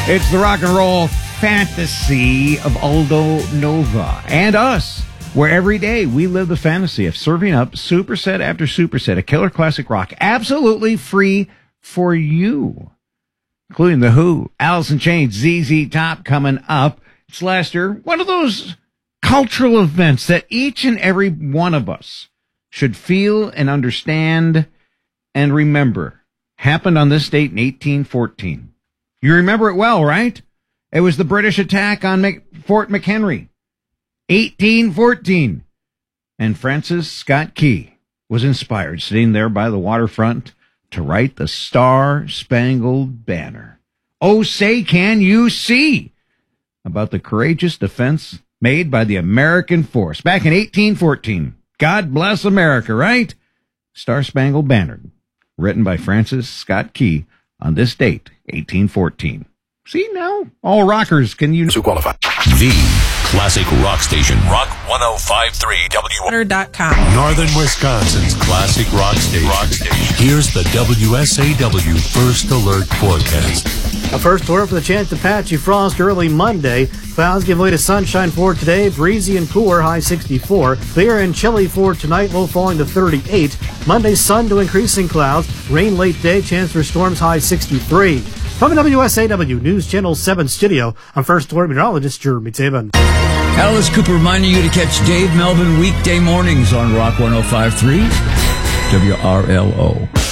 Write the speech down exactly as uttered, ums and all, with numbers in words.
It's the rock and roll fantasy of Aldo Nova and us, where every day we live the fantasy of serving up superset after superset, a killer classic rock, absolutely free for you, including The Who, Alice in Chains, Z Z Top coming up. It's Lester, one of those cultural events that each and every one of us should feel and understand and remember. Happened on this date in eighteen fourteen. You remember it well, right? It was the British attack on Mc- Fort McHenry, eighteen fourteen. And Francis Scott Key was inspired, sitting there by the waterfront, to write the Star-Spangled Banner. Oh, say, can you see? About the courageous defense made by the American force back in eighteen fourteen. God bless America, right? Star-Spangled Banner, written by Francis Scott Key on this date, eighteen fourteen. See now, all rockers can use to qualify. The classic rock station, Rock one oh five point three W dot com. Northern Wisconsin's classic rock station. Rock station. Here's the W S A W First Alert forecast. A first alert for the chance of patchy frost early Monday. Clouds give way to sunshine for today. Breezy and cooler, high sixty-four. Clear and chilly for tonight, low falling to thirty-eight. Monday, sun to increasing clouds. Rain late day, chance for storms, high sixty-three. From the W S A W News Channel seven studio, I'm First Alert Meteorologist Jeremy Taban. Alice Cooper reminding you to catch Dave Melvin weekday mornings on Rock one oh five point three W R L O.